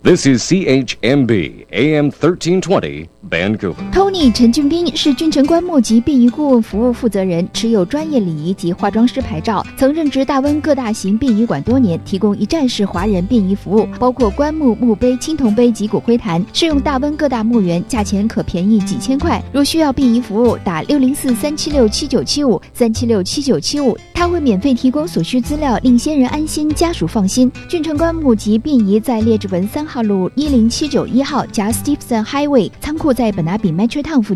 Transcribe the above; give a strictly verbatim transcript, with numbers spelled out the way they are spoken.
This is C H M B A M thirteen twenty Vancouver。Tony 陈俊斌是君臣棺木及殡仪顾问服务负责人，持有专业礼仪及化妆师牌照，曾任职大温各大型殡仪馆多年，提供一站式华人殡仪服务，包括棺木、墓碑、青铜碑及骨灰坛，适用大温各大墓园，价钱可便宜几千块。若需要殡仪服务，打六零四三七六七九七五三七六七九七五，他会免费提供所需资料，令先人安心，家属放心。君臣棺木及殡仪在列治文三号路一零七九一号加 Stephenson Highway， 仓库在本拿比 Metrotown 附近。